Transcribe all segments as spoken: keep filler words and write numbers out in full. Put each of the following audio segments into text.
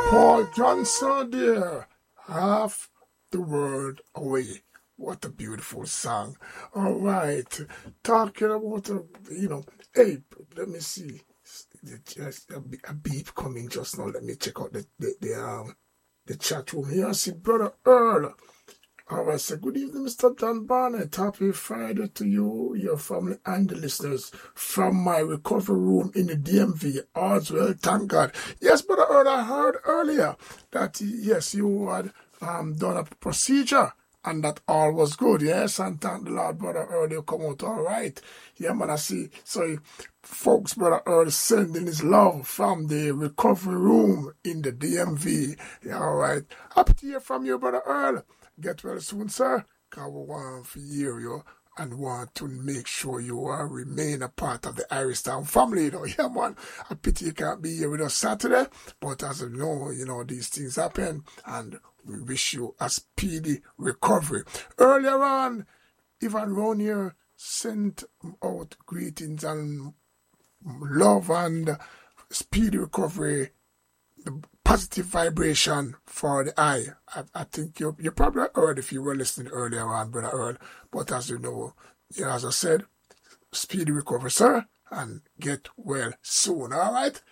Paul Johnson there, Half the World Away. What a beautiful song. All right. Talking about, uh, you know, hey, let me see. Just a, a beep coming just now. Let me check out the, the, the, um, the chat room here. I see Brother Earl. All right, so good evening, Mister Don Barnett. Happy Friday to you, your family, and the listeners from my recovery room in the D M V. All's well, thank God. Yes, Brother Earl, I heard earlier that, yes, you had um, done a procedure and that all was good, yes, and thank the Lord, Brother Earl, you come out all right. Yeah, man, I see. So, folks, Brother Earl sending his love from the recovery room in the D M V. Yeah, all right. Happy to hear from you, Brother Earl. Get well soon, sir, because we want to hear you and want to make sure you are remain a part of the Irish Town family. You know, yeah, man, a pity you can't be here with us Saturday, but as you know, you know, these things happen, and we wish you a speedy recovery. Earlier on, Ivan Ronier sent out greetings and love and speedy recovery, the positive vibration for the eye. I, I think you you probably heard if you were listening earlier on, Brother Earl. But as you know, yeah, as I said, speedy recovery, sir, and get well soon, all right?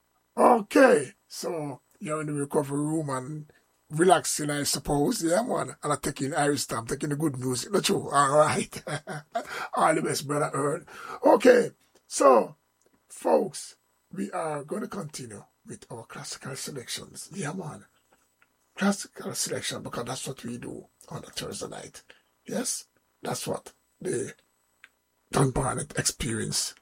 Okay, so you're in the recovery room and relaxing, I suppose, yeah, man. And I'm taking Irish time, taking the good music, not true, all right? All the best, Brother Earl. Okay, so, folks, we are going to continue with our classical selections. Yeah, man. Classical selection, because that's what we do on a Thursday night. Yes? That's what the Don Barnett experience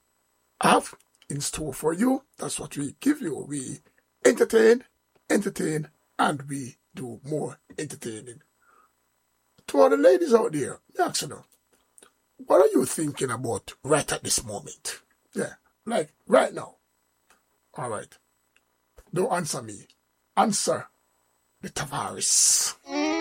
have in store for you. That's what we give you. We entertain, entertain, and we do more entertaining. To all the ladies out there, ask you know, what are you thinking about right at this moment? Yeah, like right now. All right. Don't answer me. Answer the Tavares.